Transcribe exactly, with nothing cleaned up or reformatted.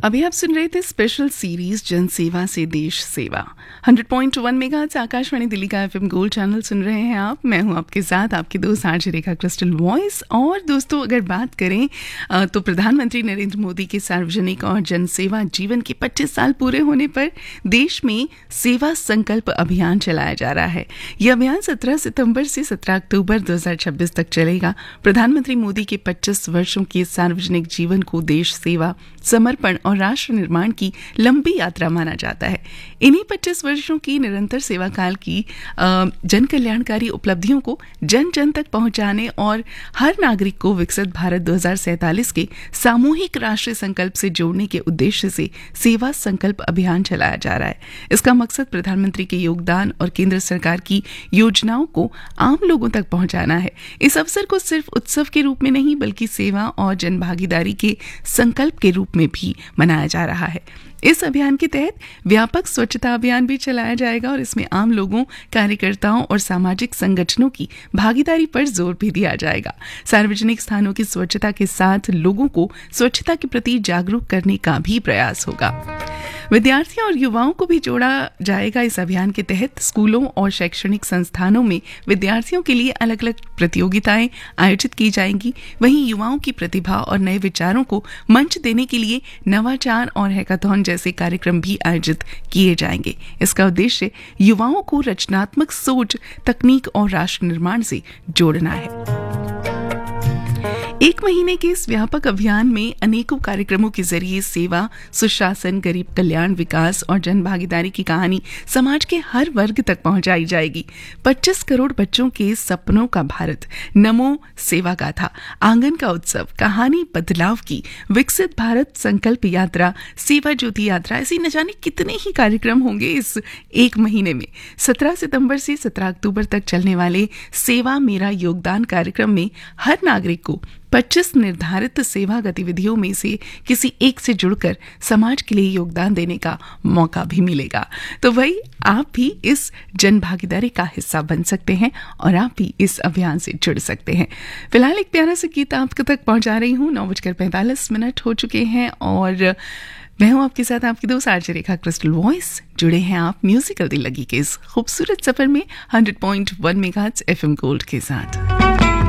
अभी आप सुन रहे थे स्पेशल सीरीज जन सेवा से देश सेवा। Hundred point one megahertz Akashvani Delhi का एफएम गोल्ड चैनल सुन रहे हैं आप। मैं हूं आपके साथ आपकी दोस्त आरजे रेखा क्रिस्टल वॉइस। और दोस्तों, अगर बात करें तो प्रधानमंत्री नरेंद्र मोदी के सार्वजनिक और जन सेवा जीवन के पच्चीस साल पूरे होने पर देश में सेवा संकल्प अभियान चलाया जा रहा है। यह अभियान सत्रह सितंबर से सत्रह अक्टूबर दो हज़ार छब्बीस तक चलेगा। प्रधानमंत्री मोदी के पच्चीस वर्षों के सार्वजनिक जीवन को देश सेवा, समर्पण और राष्ट्र निर्माण की लंबी यात्रा माना जाता है। इन्हीं पच्चीस वर्षों की निरंतर सेवा काल की जन कल्याणकारी उपलब्धियों को जन जन तक पहुंचाने और हर नागरिक को विकसित भारत दो हज़ार सैंतालीस के सामूहिक राष्ट्रीय संकल्प से जोड़ने के उद्देश्य से सेवा संकल्प अभियान चलाया जा रहा है। इसका मकसद प्रधानमंत्री के योगदान और केंद्र सरकार की योजनाओं को आम लोगों तक पहुंचाना है। इस अवसर को सिर्फ उत्सव के रूप में नहीं बल्कि सेवा और जन भागीदारी के संकल्प के रूप में भी मनाया जा रहा है। इस अभियान के तहत व्यापक स्वच्छता अभियान भी चलाया जाएगा और इसमें आम लोगों, कार्यकर्ताओं और सामाजिक संगठनों की भागीदारी पर जोर भी दिया जाएगा। सार्वजनिक स्थानों की स्वच्छता के साथ लोगों को स्वच्छता के प्रति जागरूक करने का भी प्रयास होगा। विद्यार्थियों और युवाओं को भी जोड़ा जाएगा। इस अभियान के तहत स्कूलों और शैक्षणिक संस्थानों में विद्यार्थियों के लिए अलग अलग प्रतियोगिताएं आयोजित की जाएंगी। वहीं युवाओं की प्रतिभा और नए विचारों को मंच देने के लिए नवाचार और हैकाथॉन जैसे कार्यक्रम भी आयोजित किए जाएंगे। इसका उद्देश्य युवाओं को रचनात्मक सोच, तकनीक और राष्ट्र निर्माण से जोड़ना है। एक महीने के इस व्यापक अभियान में अनेकों कार्यक्रमों के जरिए सेवा, सुशासन, गरीब कल्याण, विकास और जन भागीदारी की कहानी समाज के हर वर्ग तक पहुंचाई जाएगी। पच्चीस करोड़ बच्चों के सपनों का भारत, नमो सेवा गाथा, आंगन का उत्सव, कहानी बदलाव की, विकसित भारत संकल्प यात्रा, सेवा ज्योति यात्रा, ऐसी न जाने कितने ही कार्यक्रम होंगे इस एक महीने में। सत्रह सितंबर से सत्रह अक्टूबर तक चलने वाले सेवा मेरा योगदान कार्यक्रम में हर नागरिक को पच्चीस निर्धारित सेवा गतिविधियों में से किसी एक से जुड़कर समाज के लिए योगदान देने का मौका भी मिलेगा। तो वही आप भी इस जन भागीदारी का हिस्सा बन सकते हैं और आप भी इस अभियान से जुड़ सकते हैं। फिलहाल एक प्यारा सा गीत आप तक पहुंचा रही हूँ। नौ बजकर पैंतालीस मिनट हो चुके हैं और मैं हूँ आपके साथ आपकी दोस्त आरजे रेखा क्रिस्टल वॉइस। जुड़े हैं आप म्यूजिकल दिल लगी के इस खूबसूरत सफर में hundred point one megahertz FM gold के साथ।